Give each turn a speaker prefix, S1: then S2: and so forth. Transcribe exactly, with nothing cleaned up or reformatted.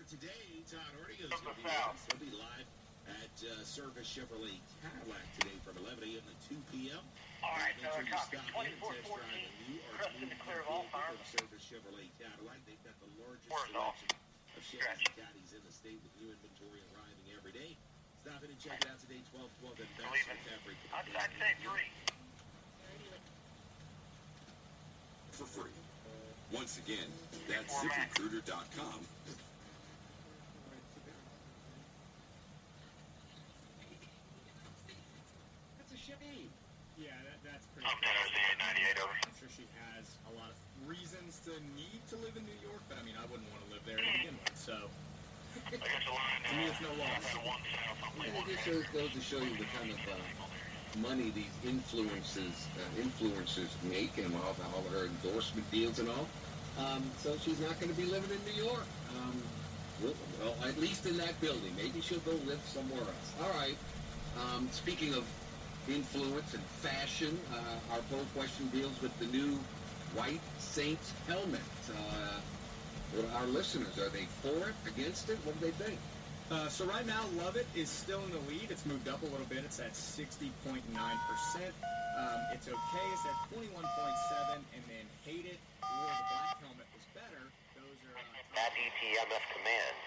S1: today, Todd Hardy is going to be with us. He'll be live at uh, Service Chevrolet Cadillac today from eleven a m to two p m
S2: All right, so we're talking
S1: twenty-four
S2: fourteen, Preston to clear of all farms.
S1: Service Chevrolet Cadillac. They've got the largest selection of Chevys and Caddies in the state with new inventory arriving every day. Stop in and check it out today, twelve twelve and Best Fabric.
S2: I'd, I'd say three.
S3: For free. Once again, that's zip recruiter dot com.
S1: That's a Chevy.
S4: Yeah, that, that's pretty
S2: I'm Denver Z eight ninety-eight over.
S4: I'm sure she has a lot of reasons to need to live in New York, but I mean, I wouldn't want to live there to begin with, so.
S2: I got the line.
S4: To me, it's no loss.
S5: Yeah, it just shows, goes to show you the kind of uh, money these influences, uh, influencers make, and all, all of her endorsement deals and all. Um, so she's not going to be living in New York. Um, well, well, at least in that building. Maybe she'll go live somewhere else. All right. Um, speaking of influence and fashion, uh, our poll question deals with the new White Saints helmet. Uh, what are our listeners? Are they for it, against it? What do they think?
S4: Uh, so right now, Love It is still in the lead. It's moved up a little bit. It's at sixty point nine percent. Um, it's okay. It's at twenty-one point seven. And then Hate It or the Black Helmet was better. Those are... Uh,
S2: At E T M F Command.